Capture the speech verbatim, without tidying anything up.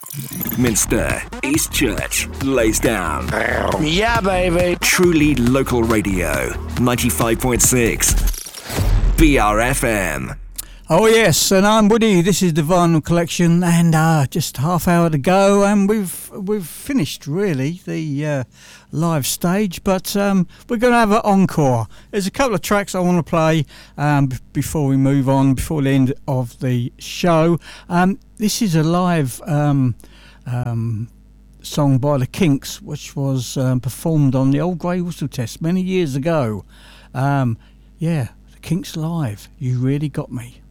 Minster, East Church, lays down. Yeah, baby. Truly local radio, ninety-five point six B R F M. Oh yes, and I'm Woody. This is the Vinyl Collection, and uh, just half hour to go, and we've we've finished really the uh, live stage. But um, we're going to have an encore. There's a couple of tracks I want to play um, b- before we move on, before the end of the show. Um, this is a live um, um, song by the Kinks, which was um, performed on the Old Grey Whistle Test many years ago. Um, yeah, the Kinks live. You really got me.